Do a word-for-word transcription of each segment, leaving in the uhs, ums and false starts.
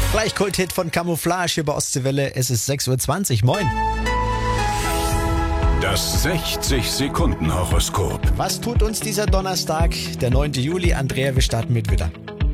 Gleich Kulthit von Camouflage hier bei Ostseewelle. Es ist sechs Uhr zwanzig. Moin. Das sechzig-Sekunden-Horoskop. Was tut uns dieser Donnerstag, der neunte Juli? Andrea, wir starten mit Widder.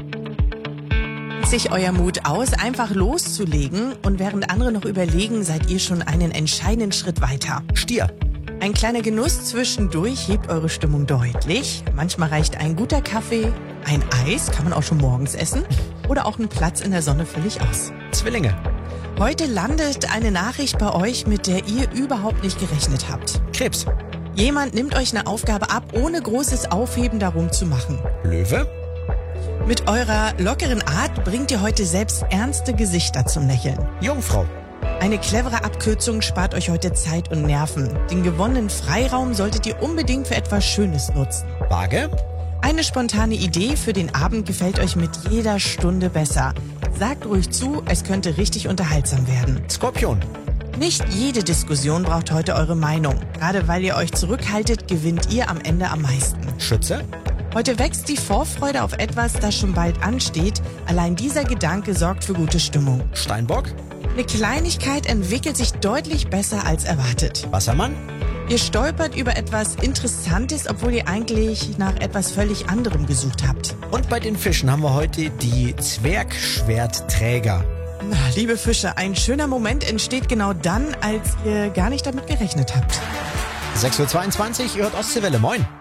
Sich euer Mut aus, einfach loszulegen, und während andere noch überlegen, seid ihr schon einen entscheidenden Schritt weiter. Stier. Ein kleiner Genuss zwischendurch hebt eure Stimmung deutlich. Manchmal reicht ein guter Kaffee, ein Eis, kann man auch schon morgens essen, oder auch ein Platz in der Sonne völlig aus. Zwillinge. Heute landet eine Nachricht bei euch, mit der ihr überhaupt nicht gerechnet habt. Krebs. Jemand nimmt euch eine Aufgabe ab, ohne großes Aufheben darum zu machen. Löwe. Mit eurer lockeren Art bringt ihr heute selbst ernste Gesichter zum Lächeln. Jungfrau. Eine clevere Abkürzung spart euch heute Zeit und Nerven. Den gewonnenen Freiraum solltet ihr unbedingt für etwas Schönes nutzen. Waage. Eine spontane Idee für den Abend gefällt euch mit jeder Stunde besser. Sagt ruhig zu, es könnte richtig unterhaltsam werden. Skorpion. Nicht jede Diskussion braucht heute eure Meinung. Gerade weil ihr euch zurückhaltet, gewinnt ihr am Ende am meisten. Schütze. Heute wächst die Vorfreude auf etwas, das schon bald ansteht. Allein dieser Gedanke sorgt für gute Stimmung. Steinbock. Eine Kleinigkeit entwickelt sich deutlich besser als erwartet. Wassermann. Ihr stolpert über etwas Interessantes, obwohl ihr eigentlich nach etwas völlig anderem gesucht habt. Und bei den Fischen haben wir heute die Zwergschwertträger. Na, liebe Fische, ein schöner Moment entsteht genau dann, als ihr gar nicht damit gerechnet habt. sechs Uhr zweiundzwanzig, ihr hört Ostseewelle. Moin.